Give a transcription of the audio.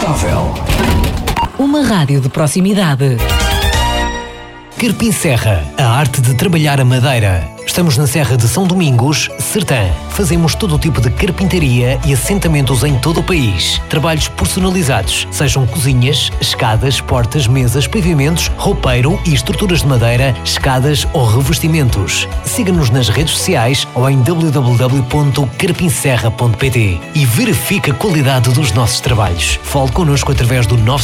Instável. Uma rádio de proximidade. Carpim Serra, a arte de trabalhar a madeira. Estamos na Serra de São Domingos, Sertã. Fazemos todo o tipo de carpintaria e assentamentos em todo o país. Trabalhos personalizados, sejam cozinhas, escadas, portas, mesas, pavimentos, roupeiro e estruturas de madeira, escadas ou revestimentos. Siga-nos nas redes sociais ou em www.carpinserra.pt e verifique a qualidade dos nossos trabalhos. Fale connosco através do